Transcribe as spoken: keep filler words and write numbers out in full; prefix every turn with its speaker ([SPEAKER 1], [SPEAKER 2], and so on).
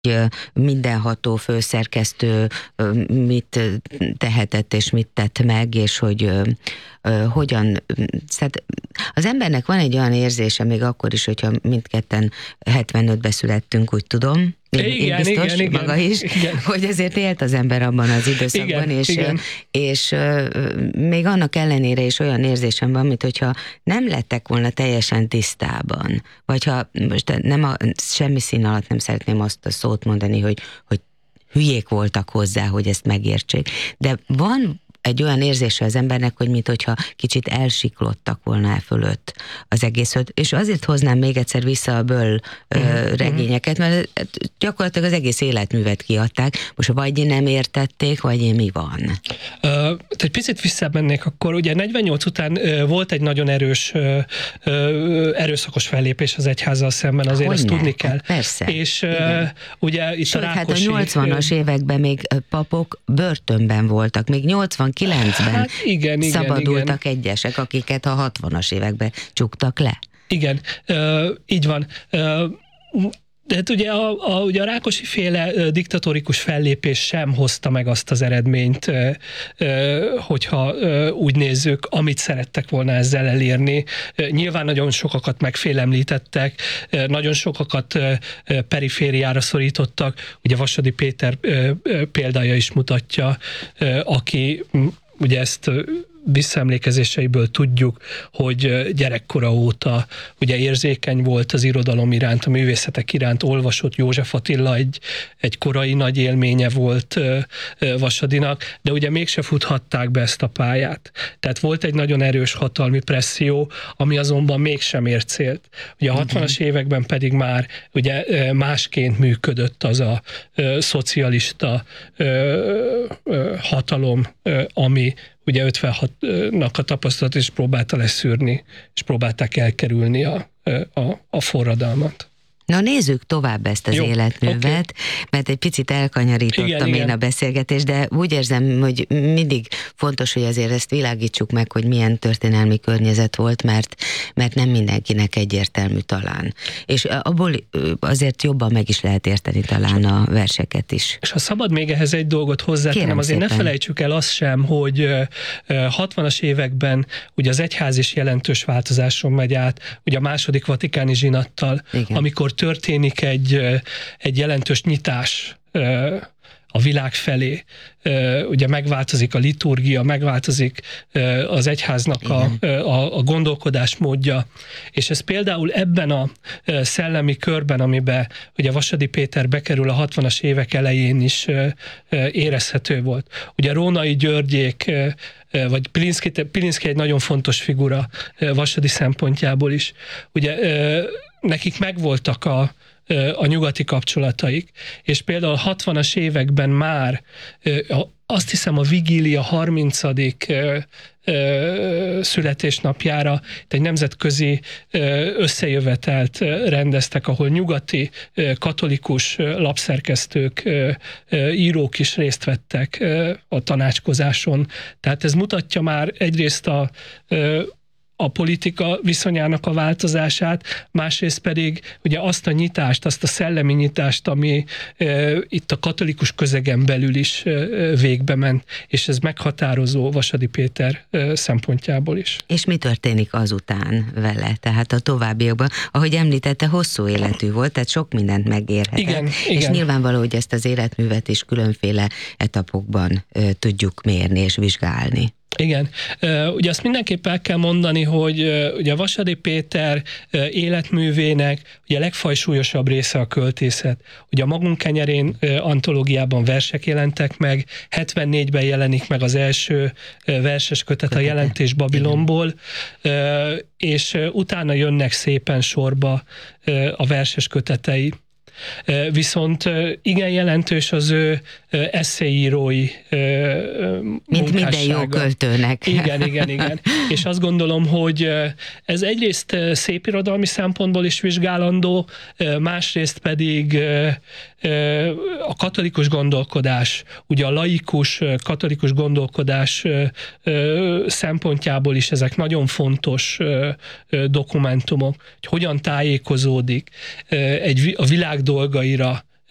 [SPEAKER 1] mindenható főszerkesztő mit tehetett és mit tett meg, és hogy hogyan, tehát az embernek van egy olyan érzése, még akkor is, hogyha mindketten hetvenötben születtünk, úgy tudom, Én,
[SPEAKER 2] igen,
[SPEAKER 1] én biztos,
[SPEAKER 2] igen,
[SPEAKER 1] maga
[SPEAKER 2] igen,
[SPEAKER 1] is,
[SPEAKER 2] igen.
[SPEAKER 1] hogy azért élt az ember abban az időszakban,
[SPEAKER 2] Igen,
[SPEAKER 1] és,
[SPEAKER 2] igen.
[SPEAKER 1] és még annak ellenére is olyan érzésem van, mint hogyha nem lettek volna teljesen tisztában, vagy ha most nem a, semmi szín alatt nem szeretném azt a szót mondani, hogy, hogy hülyék voltak hozzá, hogy ezt megértsék, de van egy olyan érzése az embernek, hogy minthogyha kicsit elsiklottak volna el fölött az egészet, és azért hoznám még egyszer vissza a Böll uh-huh. regényeket, mert gyakorlatilag az egész életművet kiadták, most vagy nem értették, vagy mi van?
[SPEAKER 2] Uh, egy picit visszamennék, akkor ugye negyvennyolc után uh, volt egy nagyon erős uh, uh, erőszakos fellépés az egyházzal szemben, azért
[SPEAKER 1] Hogyne?
[SPEAKER 2] ezt tudni kell.
[SPEAKER 1] Persze.
[SPEAKER 2] És uh, ugye itt
[SPEAKER 1] Sőt,
[SPEAKER 2] a Rákosi...
[SPEAKER 1] hát a nyolcvanas években még papok börtönben voltak, még nyolcvankilencben
[SPEAKER 2] hát igen, igen,
[SPEAKER 1] szabadultak
[SPEAKER 2] igen.
[SPEAKER 1] egyesek, akiket a hatvanas években csuktak le.
[SPEAKER 2] Igen, uh, így van. Uh, De hát ugye a, a, ugye a Rákosi féle uh, diktatórikus fellépés sem hozta meg azt az eredményt, uh, uh, hogyha uh, úgy nézzük, amit szerettek volna ezzel elérni. Uh, nyilván nagyon sokakat megfélemlítettek, uh, nagyon sokakat uh, perifériára szorítottak. Ugye Vasadi Péter uh, uh, példája is mutatja, uh, aki um, ugye ezt uh, visszaemlékezéseiből tudjuk, hogy gyerekkora óta ugye érzékeny volt az irodalom iránt, a művészetek iránt, olvasott. József Attila egy, egy korai nagy élménye volt Vasadinak, de ugye mégse futhatták be ezt a pályát. Tehát volt egy nagyon erős hatalmi presszió, ami azonban mégsem ért célt. Ugye a hatvanas években pedig már ugye másként működött az a szocialista hatalom, ami ugye ötvenhatnak a tapasztalat is próbálta leszűrni, és próbálták elkerülni a, a, a forradalmat.
[SPEAKER 1] Na nézzük tovább ezt az Jó, életművet, okay. mert egy picit elkanyarítottam igen, én igen. a beszélgetést, de úgy érzem, hogy mindig fontos, hogy azért ezt világítsuk meg, hogy milyen történelmi környezet volt, mert, mert nem mindenkinek egyértelmű talán. És abból azért jobban meg is lehet érteni talán a verseket is.
[SPEAKER 2] És ha szabad még ehhez egy dolgot hozzátennem, azért szépen. Ne felejtsük el azt sem, hogy hatvanas években ugye az egyház is jelentős változáson megy át, ugye a második vatikáni zsinattal, igen. amikor történik egy, egy jelentős nyitás a világ felé. Ugye megváltozik a liturgia, megváltozik az egyháznak a, a, a gondolkodásmódja, és ez például ebben a szellemi körben, amiben ugye Vasadi Péter bekerül a hatvanas évek elején is érezhető volt. Ugye Rónai Györgyék, vagy Pilinszky, Pilinszky egy nagyon fontos figura Vasadi szempontjából is. Ugye nekik megvoltak a, a nyugati kapcsolataik, és például a hatvanas években már azt hiszem a Vigília harmincadik születésnapjára egy nemzetközi összejövetelt rendeztek, ahol nyugati katolikus lapszerkesztők, írók is részt vettek a tanácskozáson. Tehát ez mutatja már egyrészt a a politika viszonyának a változását, másrészt pedig ugye azt a nyitást, azt a szellemi nyitást, ami e, itt a katolikus közegen belül is e, végbe ment, és ez meghatározó Vasadi Péter e, szempontjából is.
[SPEAKER 1] És mi történik azután vele? Tehát a továbbiakban, ahogy említette, hosszú életű volt, tehát sok mindent megérhetett.
[SPEAKER 2] Igen,
[SPEAKER 1] és
[SPEAKER 2] igen.
[SPEAKER 1] nyilvánvaló, hogy ezt az életművet is különféle etapokban e, tudjuk mérni és vizsgálni.
[SPEAKER 2] Igen. Ugye azt mindenképp el kell mondani, hogy ugye Vasadi Péter életművének ugye a legfajsúlyosabb része a költészet. Ugye a Magunk kenyerén antológiában versek jelentek meg, hetvennégyben jelenik meg az első verses kötet, a Jelentés Babilonból, és utána jönnek szépen sorba a verses kötetei. Viszont igen jelentős az ő esszéírói munkássága.
[SPEAKER 1] Mint minden jó költőnek.
[SPEAKER 2] Igen, igen, igen. És azt gondolom, hogy ez egyrészt szépirodalmi szempontból is vizsgálandó, másrészt pedig a katolikus gondolkodás, ugye a laikus katolikus gondolkodás szempontjából is ezek nagyon fontos dokumentumok, hogy hogyan tájékozódik egy, a világ dolgaira uh, nyitó.